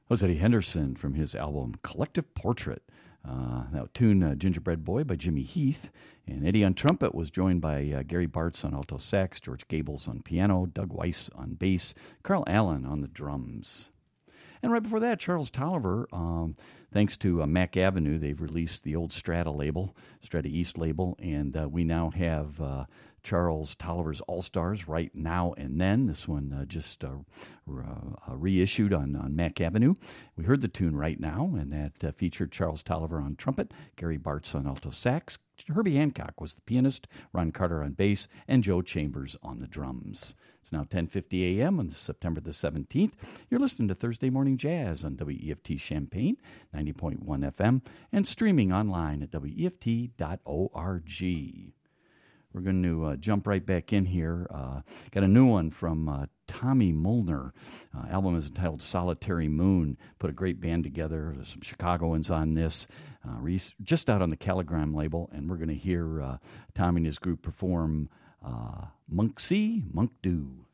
That was Eddie Henderson from his album Collective Portrait. That tune, Gingerbread Boy by Jimmy Heath. And Eddie on trumpet was joined by Gary Bartz on alto sax, George Gables on piano, Doug Weiss on bass, Carl Allen on the drums. And right before that, Charles Tolliver, thanks to Mac Avenue, they've released the old Strata label, Strata East label, and we now have Charles Tolliver's All-Stars, Right Now and Then. This one just reissued on Mac Avenue. We heard the tune Right Now, and that featured Charles Tolliver on trumpet, Gary Bartz on alto sax, Herbie Hancock was the pianist, Ron Carter on bass, and Joe Chambers on the drums. It's now 10:50 a.m. on September the 17th. You're listening to Thursday Morning Jazz on WEFT Champaign, 90.1 FM, and streaming online at WEFT.org. We're going to jump right back in here. Got a new one from Tommy Molnar. Album is entitled Solitary Moon. Put a great band together. There's some Chicagoans on this. Just out on the Caligram label. And we're going to hear Tommy and his group perform Monk See, Monk Do.